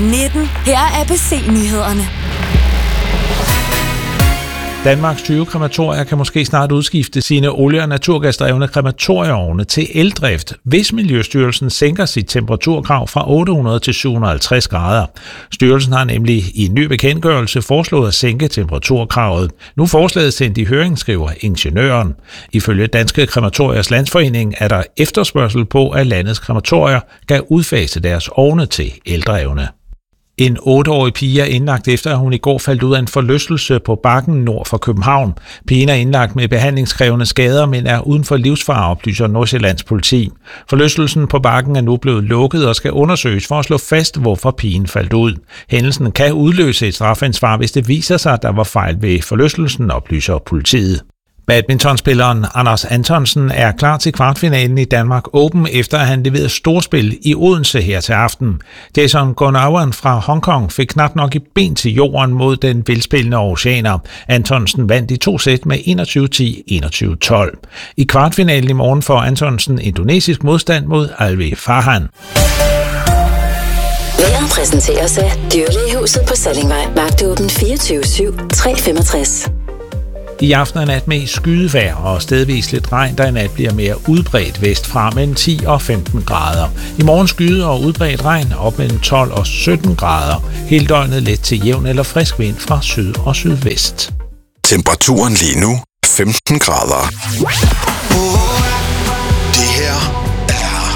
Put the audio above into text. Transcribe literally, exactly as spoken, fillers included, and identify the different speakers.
Speaker 1: nitten. Her er A B C-nyhederne.
Speaker 2: Danmarks tyve krematorier kan måske snart udskifte sine olie- og naturgasdrevne krematorieovne til eldrift, hvis Miljøstyrelsen sænker sit temperaturkrav fra otte hundrede til syv hundrede og halvtreds grader. Styrelsen har nemlig i en ny bekendtgørelse foreslået at sænke temperaturkravet. Nu forslaget sendt i høring, skriver ingeniøren. Ifølge Danske Krematoriers Landsforening er der efterspørgsel på, at landets krematorier kan udfase deres ovne til eldrevne. En otteårig pige er indlagt efter, at hun i går faldt ud af en forlystelse på Bakken nord for København. Pigen er indlagt med behandlingskrævende skader, men er uden for livsfare, oplyser Nordsjællands politi. Forlystelsen på Bakken er nu blevet lukket og skal undersøges for at slå fast, hvorfor pigen faldt ud. Hændelsen kan udløse et strafansvar, hvis det viser sig, at der var fejl ved forlystelsen, oplyser politiet. Badmintonspilleren Anders Antonsen er klar til kvartfinalen i Danmark Open, efter at han leverede storspil i Odense her til aften. Jason Gonauan fra Hongkong fik knap nok i ben til jorden mod den velspillende oceaner. Antonsen vandt i to sæt med enogtyve ti enogtyve tolv. I kvartfinalen i morgen får Antonsen indonesisk modstand mod Alvi Farhan.
Speaker 3: Vejret præsenteres af Dyrlægehuset på Sallingvej. Vagtåben fireogtyve syv tre femogtres.
Speaker 2: I aften og nat med skydevejr og stedvis lidt regn, der i nat bliver mere udbredt vestfra mellem ti og femten grader. I morgen skyde og udbredt regn op mellem tolv og sytten grader. Hele døgnet let til jævn eller frisk vind fra syd og sydvest.
Speaker 4: Temperaturen lige nu femten grader.